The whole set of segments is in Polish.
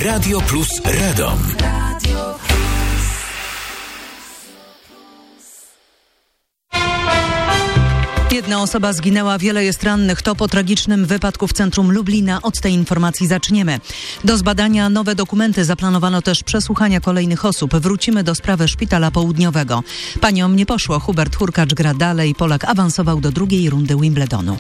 Radio Plus Radom. Jedna osoba zginęła, wiele jest rannych. To po tragicznym wypadku w centrum Lublina. Od tej informacji zaczniemy. Do zbadania nowe dokumenty. Zaplanowano też przesłuchania kolejnych osób. Wrócimy do sprawy Szpitala Południowego. Paniom nie poszło. Hubert Hurkacz gra dalej. Polak awansował do drugiej rundy Wimbledonu.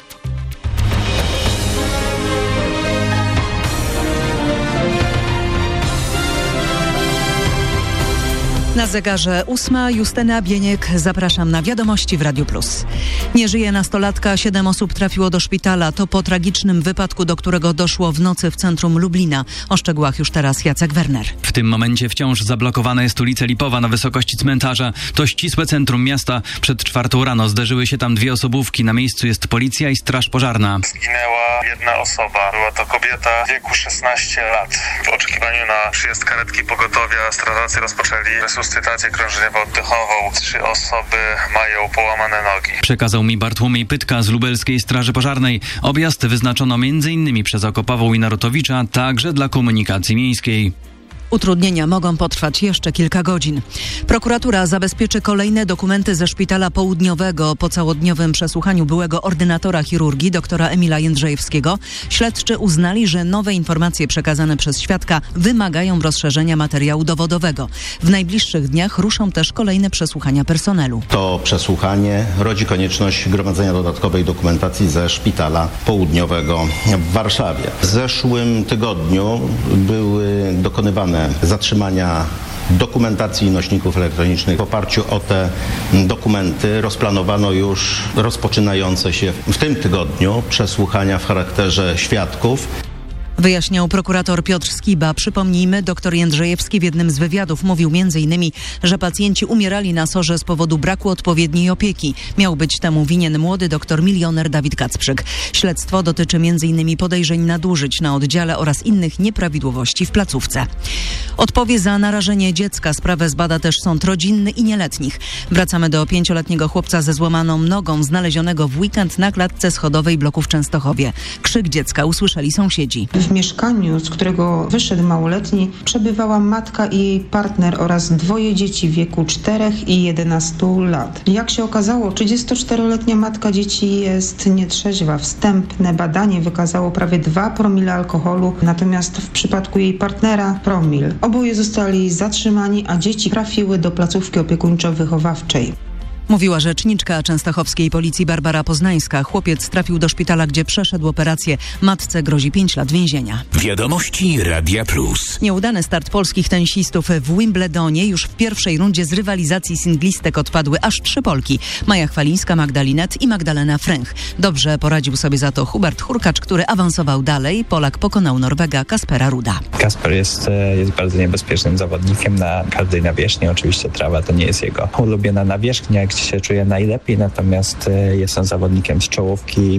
Na zegarze 8. Justyna Bieniek. Zapraszam na wiadomości w Radiu Plus. Nie żyje nastolatka. 7 osób trafiło do szpitala. To po tragicznym wypadku, do którego doszło w nocy w centrum Lublina. O szczegółach już teraz Jacek Werner. W tym momencie wciąż zablokowana jest ulica Lipowa na wysokości cmentarza. To ścisłe centrum miasta. Przed 4 rano zderzyły się tam 2 osobówki. Na miejscu jest policja i straż pożarna. Zginęła jedna osoba. Była to kobieta w wieku 16 lat. W oczekiwaniu na przyjazd karetki pogotowia strażacy rozpoczęli resuscytację krążeniowo-oddechową. 3 osoby mają połamane nogi. Przekazał mi Bartłomiej Pytka z Lubelskiej Straży Pożarnej. Objazd wyznaczono m.in. przez Okopową i Narutowicza, także dla komunikacji miejskiej. Utrudnienia mogą potrwać jeszcze kilka godzin. Prokuratura zabezpieczy kolejne dokumenty ze Szpitala Południowego. Po całodniowym przesłuchaniu byłego ordynatora chirurgii doktora Emila Jędrzejewskiego śledczy uznali, że nowe informacje przekazane przez świadka wymagają rozszerzenia materiału dowodowego. W najbliższych dniach ruszą też kolejne przesłuchania personelu. To przesłuchanie rodzi konieczność gromadzenia dodatkowej dokumentacji ze Szpitala Południowego w Warszawie. W zeszłym tygodniu były dokonywane zatrzymania dokumentacji i nośników elektronicznych. W oparciu o te dokumenty rozplanowano już rozpoczynające się w tym tygodniu przesłuchania w charakterze świadków. Wyjaśniał prokurator Piotr Skiba. Przypomnijmy, dr Jędrzejewski w jednym z wywiadów mówił m.in., że pacjenci umierali na SOR-ze z powodu braku odpowiedniej opieki. Miał być temu winien młody doktor milioner Dawid Kacprzyk. Śledztwo dotyczy m.in. podejrzeń nadużyć na oddziale oraz innych nieprawidłowości w placówce. Odpowie za narażenie dziecka. Sprawę zbada też sąd rodzinny i nieletnich. Wracamy do 5-letniego chłopca ze złamaną nogą znalezionego w weekend na klatce schodowej bloku w Częstochowie. Krzyk dziecka usłyszeli sąsiedzi. W mieszkaniu, z którego wyszedł małoletni, przebywała matka i jej partner oraz 2 dzieci w wieku 4 i 11 lat. Jak się okazało, 34-letnia matka dzieci jest nietrzeźwa. Wstępne badanie wykazało prawie 2 promile alkoholu, natomiast w przypadku jej partnera promil. Oboje zostali zatrzymani, a dzieci trafiły do placówki opiekuńczo-wychowawczej. Mówiła rzeczniczka częstochowskiej policji Barbara Poznańska. Chłopiec trafił do szpitala, gdzie przeszedł operację. Matce grozi 5 lat więzienia. Wiadomości Radia Plus. Nieudany start polskich tenisistów w Wimbledonie. Już w pierwszej rundzie z rywalizacji singlistek odpadły aż 3 Polki. Maja Chwalińska, Magdalinet i Magdalena Fręch. Dobrze poradził sobie za to Hubert Hurkacz, który awansował dalej. Polak pokonał Norwega Kaspera Ruda. Kasper jest bardzo niebezpiecznym zawodnikiem na każdej nawierzchni. Oczywiście trawa to nie jest jego ulubiona nawierzchnia, gdzie się czuje najlepiej, natomiast jest on zawodnikiem z czołówki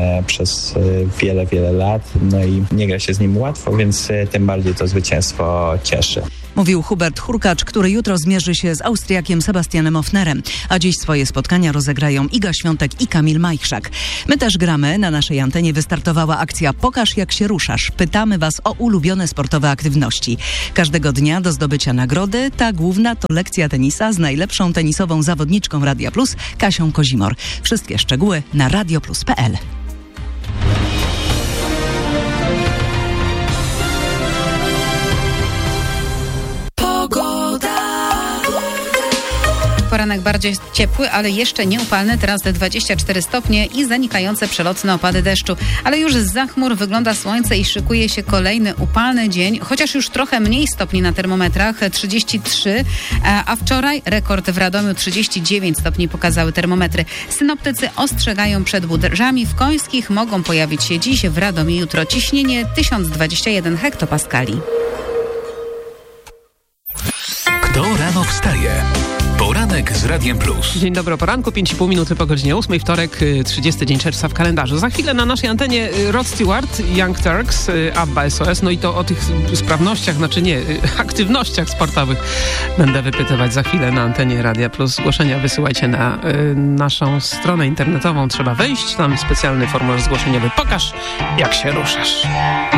przez wiele lat, no i nie gra się z nim łatwo, więc tym bardziej to zwycięstwo cieszy. Mówił Hubert Hurkacz, który jutro zmierzy się z Austriakiem Sebastianem Ofnerem, a dziś swoje spotkania rozegrają Iga Świątek i Kamil Majchrzak. My też gramy. Na naszej antenie wystartowała akcja Pokaż jak się ruszasz. Pytamy Was o ulubione sportowe aktywności. Każdego dnia do zdobycia nagrody. Ta główna to lekcja tenisa z najlepszą tenisową zawodniczką Radia Plus, Kasią Kozimor. Wszystkie szczegóły na radioplus.pl. Poranek bardziej ciepły, ale jeszcze nieupalny, teraz 24 stopnie i zanikające przelotne opady deszczu. Ale już zza chmur wygląda słońce i szykuje się kolejny upalny dzień, chociaż już trochę mniej stopni na termometrach, 33, a wczoraj rekord w Radomiu 39 stopni pokazały termometry. Synoptycy ostrzegają przed burzami w Końskich, mogą pojawić się dziś, w Radomiu jutro ciśnienie 1021 hektopaskali. Kto rano wstaje? Poranek z Radiem Plus. Dzień dobry, o poranku, 5,5 minuty po godzinie 8, wtorek, 30 dzień czerwca w kalendarzu. Za chwilę na naszej antenie Rod Stewart, Young Turks, ABBA, SOS, no i to o tych sprawnościach, znaczy nie, aktywnościach sportowych będę wypytywać za chwilę na antenie Radia Plus. Zgłoszenia wysyłajcie na naszą stronę internetową, trzeba wejść, tam specjalny formularz zgłoszeniowy. Pokaż, jak się ruszasz.